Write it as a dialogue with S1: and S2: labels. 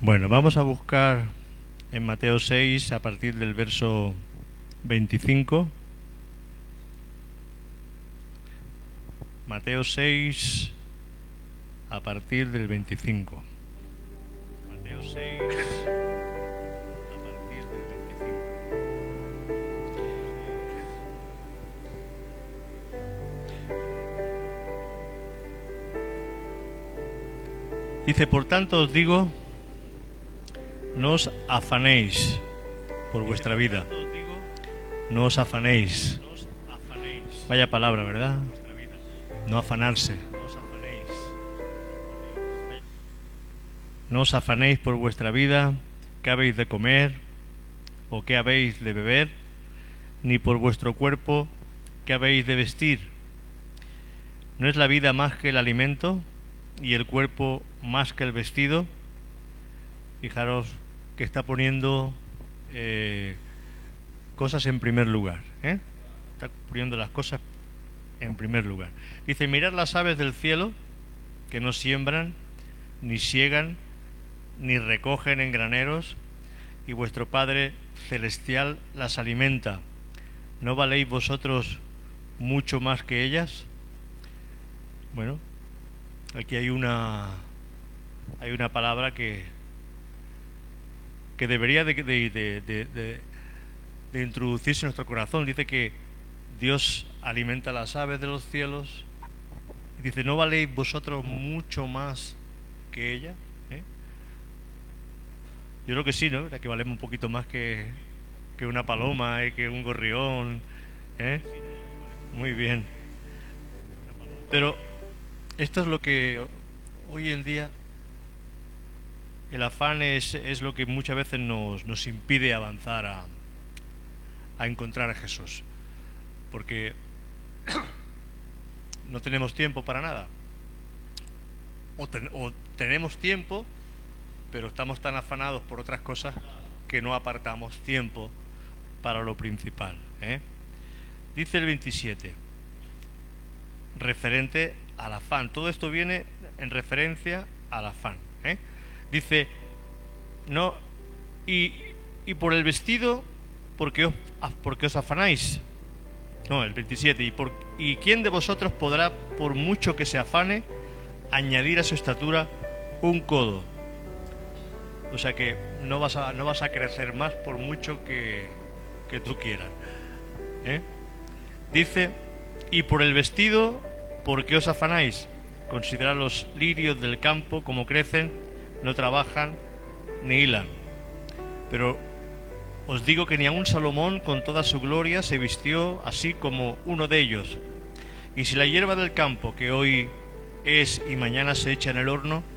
S1: Bueno, vamos a buscar en Mateo 6 a partir del verso 25. Mateo 6 a partir del 25. Mateo 6 a partir del 25. Dice, por tanto os digo, no os afanéis por vuestra vida. No os afanéis. Vaya palabra, ¿verdad? No afanarse. No os afanéis por vuestra vida, qué habéis de comer o qué habéis de beber, ni por vuestro cuerpo, qué habéis de vestir. ¿No es la vida más que el alimento y el cuerpo más que el vestido? Fijaros que está poniendo cosas en primer lugar, ¿eh? Está poniendo las cosas en primer lugar. Dice, mirad las aves del cielo, que no siembran, ni siegan, ni recogen en graneros, y vuestro Padre Celestial las alimenta. ¿No valéis vosotros mucho más que ellas? Bueno, aquí hay una palabra que debería de introducirse en nuestro corazón. Dice que Dios alimenta a las aves de los cielos. Dice, ¿no valéis vosotros mucho más que ella? Yo creo que sí, ¿no? Que valemos un poquito más que una paloma, que un gorrión, ¿eh? Muy bien. Pero esto es lo que hoy en día, el afán es lo que muchas veces nos impide avanzar a encontrar a Jesús. Porque no tenemos tiempo para nada. O tenemos tiempo, pero estamos tan afanados por otras cosas que no apartamos tiempo para lo principal, ¿eh? Dice el 27, referente al afán. Todo esto viene en referencia al afán, ¿eh? Dice, no, y por el vestido, porque os afanáis. No, el 27, ¿y quién de vosotros podrá, por mucho que se afane, añadir a su estatura un codo? O sea que no vas a crecer más por mucho que tú quieras, ¿eh? Dice, y por el vestido, ¿por qué os afanáis? Considerad los lirios del campo, como crecen, no trabajan ni hilan. Pero os digo que ni aun Salomón con toda su gloria se vistió así como uno de ellos. Y si la hierba del campo, que hoy es y mañana se echa en el horno,